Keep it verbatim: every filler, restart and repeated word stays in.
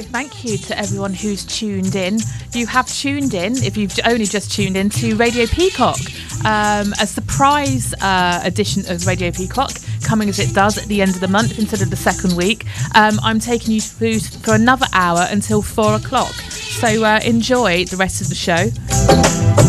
thank you to everyone who's tuned in. You have tuned in, if you've only just tuned in, to Radio Peacock, um, a surprise uh, edition of Radio Peacock, coming as it does at the end of the month instead of the second week. Um, I'm taking you through for another hour until four o'clock. So uh, enjoy the rest of the show.